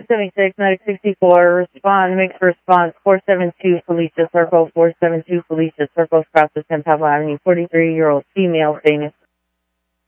576, medic 64, respond, make a response, 472 Felicia Circle, 472 Felicia Circle, across the 10th Avenue, 43-year-old female, famous